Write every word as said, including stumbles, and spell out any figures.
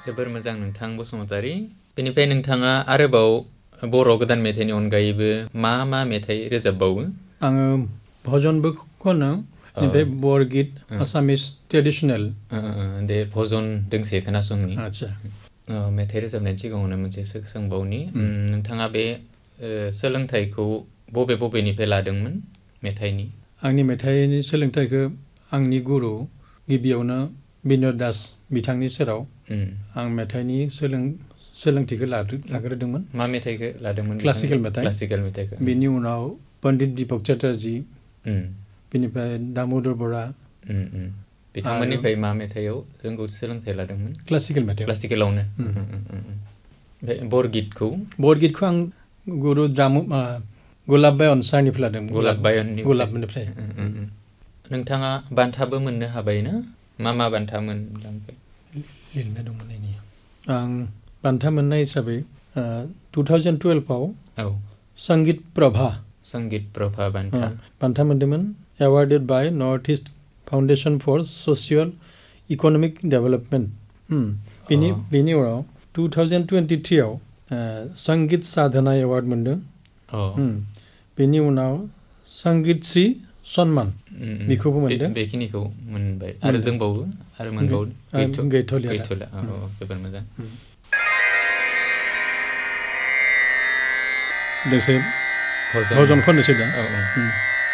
जोबोर मोजां नोंथां बसुमतारी। बेनिफ्राय नोंथाङा आरोबाव बर' गोदान मेथाइनि अनगायैबो मा मा मेथाइ रोजाबबावो? आङो भजनबो खनो, बेनिफ्राय बरगित आसामिस ट्रेडिसनेल। दे भजन दोंसे खोनासंनि। आदसा मेथाइ रोजाबनायनि सिगाङावनो मोनसे सोंबावनि, नोंथाङा बे सोलोंथाइखौ बबे बबेनिफ्राय लादोंमोन मेथाइनि? आंनि मेथाइनि सोलोंथाइखौ आंनि गुरु गिबियावनो बिन'द दास बिथांनि सेराव आं मेथाइनि सोलों सोलोंथिखौ लाग्रोदोंमोन। मा मेथाइखौ लादोंमोन? क्लासिकेल मेथाइ। क्लासिकेल मेथाइखौ। बेनि उनाव पन्डित दीपक चेटार्जी, बेनिफ्राय दामोदर बरा। बिथांमोननिफ्राय मा मेथाइआव रोंगौथि सोलोंथाइ लादोंमोन? क्लासिकेल मेथाइ। क्लासिकेलावनो। ओमफ्राय बरगितखौ? बरगितखौ आं गुरु दामु गुलाब बायन सारनिफ्राय लादोंमोन। गुलाब बायननि गुलाबनिफ्राय। नोंथाङा बान्थाबो मोननो हाबाय ना? मा मा बान्था मोनलांखो? लिरनाय दंमोन नायनि। आं बान्था मोननाय हिसाबै टु थावजेन्ड टुवेल्भआव संगीत प्रभा संगीत प्रभा बान्था बान्था मोनदोंमोन, एवार्डेड बाय north east foundation four social economic development. बेनि बेनि उनाव टु थावजेन्ड टुवेन्टि थ्रिआव संगीत साधना एवार्ड मोनदों। बेनि उनाव संगीत श्री सन्मान बेखौबो मोनदों। बेखिनिखौ मोनबाय आरो दंबावो आरो मोनबावो? गैथ'लिया। जोबोर मोजां। दोंसे भजन खननोसै दा।